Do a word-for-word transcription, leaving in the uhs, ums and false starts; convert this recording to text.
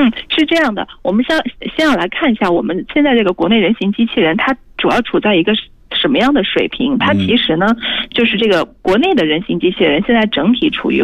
嗯，是这样的，我们先先要来看一下我们现在这个国内人形机器人，它主要处在一个什么样的水平？它其实呢，就是这个国内的人形机器人现在整体处于